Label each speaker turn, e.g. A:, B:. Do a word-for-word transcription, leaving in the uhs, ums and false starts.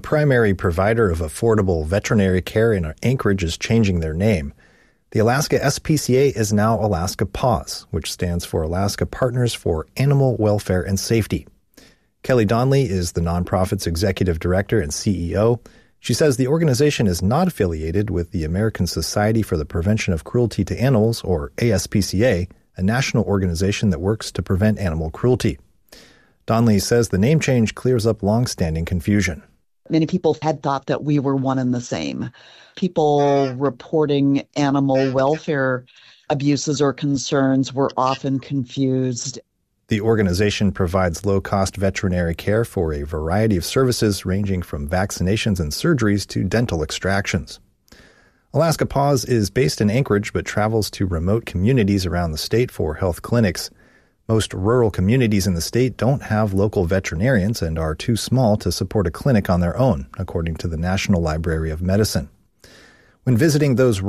A: primary provider of affordable veterinary care in Anchorage is changing their name. The Alaska S P C A is now Alaska PAWS, which stands for Alaska Partners for Animal Welfare and Safety. Kelly Donnelly is the nonprofit's executive director and C E O. She says the organization is not affiliated with the American Society for the Prevention of Cruelty to Animals, or A S P C A, a national organization that works to prevent animal cruelty. Donnelly says the name change clears up long-standing confusion.
B: Many people had thought that we were one and the same. People reporting animal welfare abuses or concerns were often confused.
A: The organization provides low-cost veterinary care for a variety of services ranging from vaccinations and surgeries to dental extractions. Alaska PAWS is based in Anchorage but travels to remote communities around the state for health clinics. Most rural communities in the state don't have local veterinarians and are too small to support a clinic on their own, according to the National Library of Medicine. When visiting those